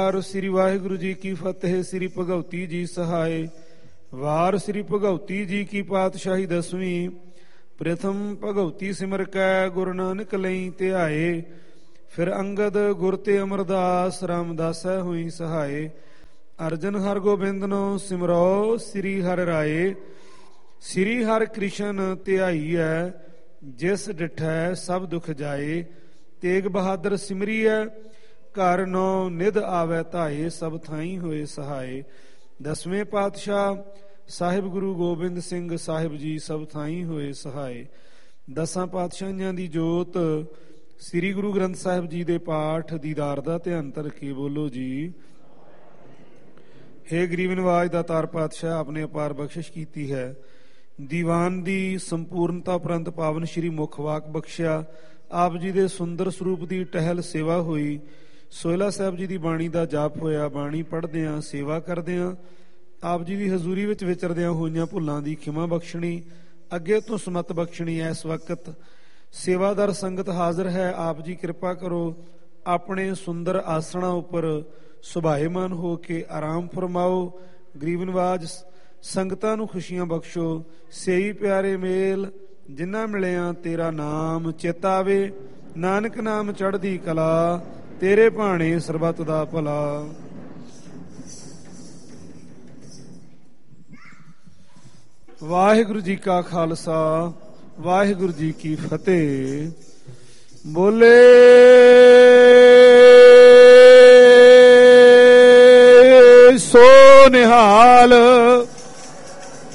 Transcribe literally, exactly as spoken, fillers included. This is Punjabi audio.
ਸ੍ਰੀ ਵਾਹਿਗੁਰੂ ਜੀ ਕੀ ਫਤਿਹ। ਸ੍ਰੀ ਭਗਉਤੀ ਜੀ ਸਹਾਏ। ਵਾਰ ਸ੍ਰੀ ਭਗਉਤੀ ਜੀ ਕੀ ਪਾਤਸ਼ਾਹੀ ਦਸਵੀਂ। ਪ੍ਰਥਮ ਭਗਉਤੀ ਸਿਮਰ ਕੈ ਗੁਰੂ ਨਾਨਕ ਲਈ ਧਿਆਏ। ਫਿਰ ਅੰਗਦ ਗੁਰ ਤੇ ਅਮਰਦਾਸ ਰਾਮਦਾਸੈ ਹੋਈ ਸਹਾਏ। ਅਰਜਨ ਹਰ ਗੋਬਿੰਦਨੋ ਸਿਮਰੋ ਸ੍ਰੀ ਹਰਿ ਰਾਏ। ਸ੍ਰੀ ਹਰਿ ਕ੍ਰਿਸ਼ਨ ਧਿਆਈਐ ਜਿਸ ਡਿਠੈ ਸਭ ਦੁਖ ਜਾਏ। ਤੇਗ ਬਹਾਦਰ ਸਿਮਰੀਐ ਘਰ ਨੌ ਨਿਧ ਆਵੈ ਧਾਏ। ਸਭ ਥਾਈ ਹੋਏ ਸਹਾਏ। ਦਸਵੇਂ ਪਾਤਸ਼ਾਹ ਸਾਹਿਬ ਗੁਰੂ ਗੋਬਿੰਦ ਸਿੰਘ ਸਾਹਿਬ ਜੀ ਸਭ ਥਾਈ ਹੋਏ ਸਹਾਏ। ਦਸਾਂ ਪਾਤਸ਼ਾਹੀਆਂ ਦੀ ਜੋਤ ਸ੍ਰੀ ਗੁਰੂ ਗ੍ਰੰਥ ਸਾਹਿਬ ਜੀ ਦੇ ਪਾਠ ਦੀਦਾਰ ਦਾ ਧਿਆਨ ਧਰ ਕੇ ਬੋਲੋ ਜੀ। ਹੇ ਗਰੀਬ ਨਿਵਾਜ ਦਾ ਤਾਰ ਪਾਤਸ਼ਾਹ, ਆਪਣੇ ਅਪਾਰ ਬਖਸ਼ਿਸ਼ ਕੀਤੀ ਹੈ। ਦੀਵਾਨ ਦੀ ਸੰਪੂਰਨਤਾ ਉਪਰੰਤ ਪਾਵਨ ਸ਼੍ਰੀ ਮੁਖ ਵਾਕ ਬਖਸ਼ਿਆ। ਆਪ ਜੀ ਦੇ ਸੁੰਦਰ ਸਰੂਪ ਦੀ ਟਹਿਲ ਸੇਵਾ ਹੋਈ। ਸੋਹਿਲਾ ਸਾਹਿਬ ਜੀ ਦੀ ਬਾਣੀ ਦਾ ਜਾਪ ਹੋਇਆ। ਬਾਣੀ ਪੜ੍ਹਦਿਆਂ ਸੇਵਾ ਕਰਦਿਆਂ ਆਪ ਜੀ ਦੀ ਹਜ਼ੂਰੀ ਵਿੱਚ ਵਿਚਰਦਿਆਂ ਹੋਈਆਂ ਭੁੱਲਾਂ ਦੀ ਖਿਮਾ ਬਖਸ਼ਣੀ, ਅੱਗੇ ਤੋਂ ਸਮਤ ਬਖਸ਼ਣੀ। ਇਸ ਵਕਤ ਸੇਵਾਦਾਰ ਸੰਗਤ ਹਾਜ਼ਰ ਹੈ। ਆਪ ਜੀ ਕਿਰਪਾ ਕਰੋ, ਆਪਣੇ ਸੁੰਦਰ ਆਸਣਾਂ ਉੱਪਰ ਸੁਭਾਏਮਾਨ ਹੋ ਕੇ ਆਰਾਮ ਫਰਮਾਓ। ਗਰੀਬ ਨਿਵਾਜ ਸੰਗਤਾਂ ਨੂੰ ਖੁਸ਼ੀਆਂ ਬਖਸ਼ੋ। ਸੇਈ ਪਿਆਰੇ ਮੇਲ ਜਿਨ੍ਹਾਂ ਮਿਲਿਆ ਤੇਰਾ ਨਾਮ ਚੇਤਾ ਆਵੇ। ਨਾਨਕ ਨਾਮ ਚੜ੍ਹਦੀ ਕਲਾ ਤੇਰੇ ਭਾਣੇ ਸਰਬੱਤ ਦਾ ਭਲਾ। ਵਾਹਿਗੁਰੂ ਜੀ ਕਾ ਖਾਲਸਾ, ਵਾਹਿਗੁਰੂ ਜੀ ਕੀ ਫਤਿਹ। ਬੋਲੇ ਸੋ ਨਿਹਾਲ।